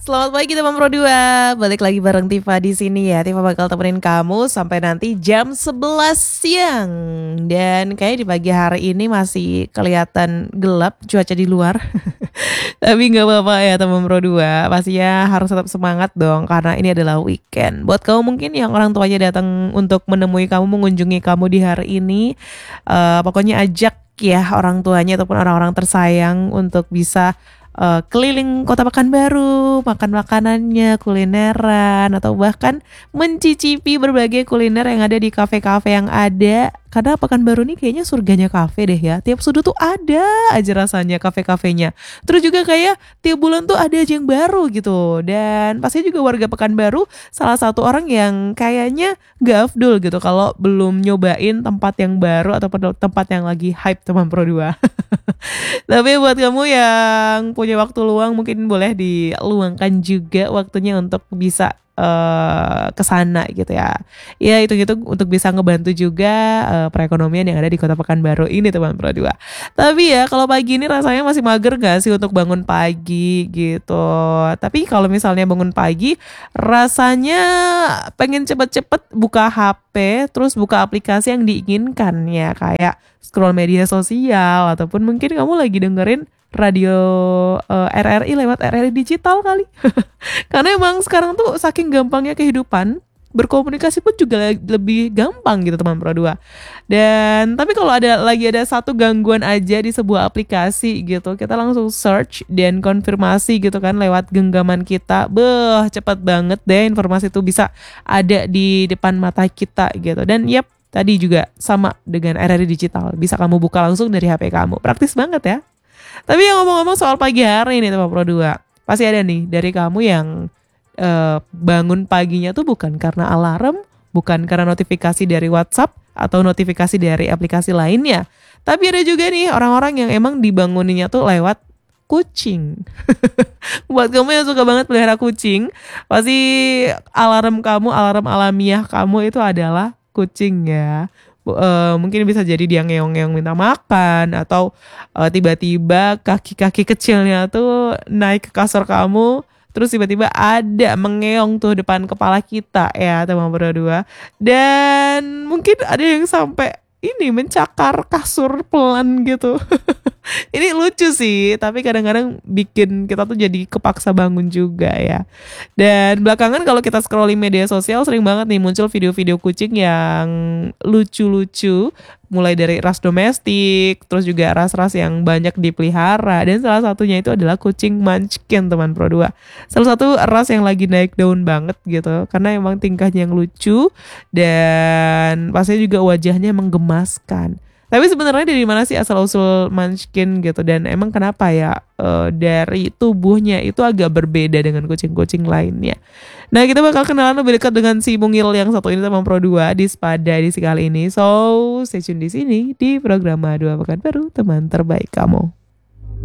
Selamat pagi teman Pro 2. Balik lagi bareng Tifa di sini ya. Tifa bakal temenin kamu sampai nanti jam 11 siang. Dan kayaknya di pagi hari ini masih kelihatan gelap cuaca di luar. Tapi nggak apa-apa ya teman Pro 2. Pastinya harus tetap semangat dong karena ini adalah weekend. Buat kamu mungkin yang orang tuanya datang untuk menemui kamu, mengunjungi kamu di hari ini, pokoknya ajak ya orang tuanya ataupun orang-orang tersayang untuk bisa keliling Kota Pekanbaru, makan makanannya, kulineran, atau bahkan mencicipi berbagai kuliner yang ada di kafe-kafe yang ada. Karena Pekanbaru ini kayaknya surganya kafe deh ya. Tiap sudut tuh ada aja rasanya kafe-kafenya. Terus juga kayak tiap bulan tuh ada aja yang baru gitu. Dan pasti juga warga Pekanbaru salah satu orang yang kayaknya gak afdol gitu kalau belum nyobain tempat yang baru ataupun tempat yang lagi hype teman Pro 2. Tapi buat kamu yang punya waktu luang mungkin boleh diluangkan juga waktunya untuk bisa ke sana gitu ya. Ya itu untuk bisa ngebantu juga perekonomian yang ada di Kota Pekanbaru ini teman Pro 2. Tapi ya kalau pagi ini rasanya masih mager gak sih untuk bangun pagi gitu. Tapi kalau misalnya bangun pagi rasanya pengen cepet-cepet buka HP, terus buka aplikasi yang diinginkan ya, kayak scroll media sosial ataupun mungkin kamu lagi dengerin radio RRI lewat RRI digital kali. Karena emang sekarang tuh saking gampangnya kehidupan, berkomunikasi pun juga lebih gampang gitu teman Pro 2. Dan tapi kalau ada satu gangguan aja di sebuah aplikasi gitu, kita langsung search dan konfirmasi gitu kan lewat genggaman kita. Cepet banget deh informasi itu bisa ada di depan mata kita gitu. Dan tadi juga sama dengan RRI digital, bisa kamu buka langsung dari HP kamu. Praktis banget ya. Tapi yang ngomong-ngomong soal pagi hari ini teman Pro 2, pasti ada nih dari kamu yang bangun paginya tuh bukan karena alarm, bukan karena notifikasi dari WhatsApp atau notifikasi dari aplikasi lainnya. Tapi ada juga nih orang-orang yang emang dibanguninnya tuh lewat kucing. Buat kamu yang suka banget pelihara kucing, pasti alarm alamiah kamu itu adalah kucing ya. Mungkin bisa jadi dia ngeong-ngeong minta makan, atau tiba-tiba kaki-kaki kecilnya tuh naik ke kasur kamu, terus tiba-tiba ada mengeong tuh depan kepala kita ya teman berdua. Dan mungkin ada yang sampai ini mencakar kasur pelan gitu. Ini lucu sih, tapi kadang-kadang bikin kita tuh jadi kepaksa bangun juga ya. Dan belakangan kalau kita scrolling media sosial sering banget nih muncul video-video kucing yang lucu-lucu, mulai dari ras domestik, terus juga ras-ras yang banyak dipelihara, dan salah satunya itu adalah kucing Munchkin teman Pro 2. Salah satu ras yang lagi naik daun banget gitu, karena emang tingkahnya yang lucu dan pastinya juga wajahnya menggemaskan. Tapi sebenarnya dari mana sih asal-usul Munchkin gitu, dan emang kenapa ya dari tubuhnya itu agak berbeda dengan kucing-kucing lainnya. Nah, kita bakal kenalan lebih dekat dengan si mungil yang satu ini teman Pro 2 di Spada edisi kali ini. So, stay tune di sini di program 2 Pekanbaru, teman terbaik kamu.